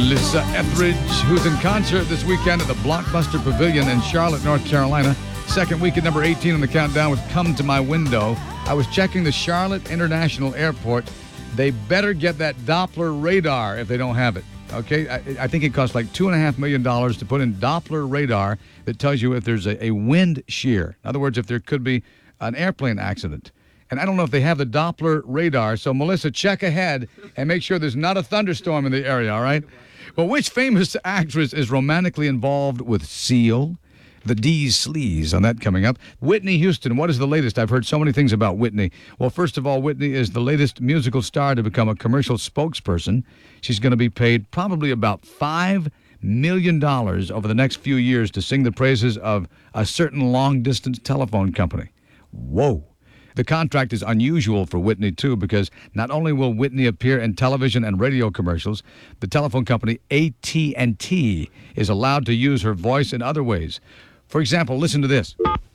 Melissa Etheridge, who's in concert this weekend at the Blockbuster Pavilion in Charlotte, North Carolina. Second week at number 18 on the countdown with Come to My Window. I was checking the Charlotte International Airport. They better get that Doppler radar if they don't have it. Okay, I think it costs like $2.5 million to put in Doppler radar that tells you if there's a wind shear. In other words, if there could be an airplane accident. And I don't know if they have the Doppler radar. So, Melissa, check ahead and make sure there's not a thunderstorm in the area, all right? Well, which famous actress is romantically involved with Seal? The D's Sleaze on that coming up. Whitney Houston, what is the latest? I've heard so many things about Whitney. Well, first of all, Whitney is the latest musical star to become a commercial spokesperson. She's going to be paid probably about $5 million over the next few years to sing the praises of a certain long-distance telephone company. Whoa. The contract is unusual for Whitney, too, because not only will Whitney appear in television and radio commercials, the telephone company AT&T is allowed to use her voice in other ways. For example, listen to this.